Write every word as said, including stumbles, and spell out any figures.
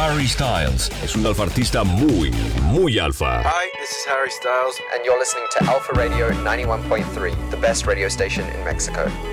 Harry Styles. Es un alfa artista muy, muy alfa. Hi, this is Harry Styles. And you're listening to Alpha Radio ninety-one point three, the best radio station in Mexico.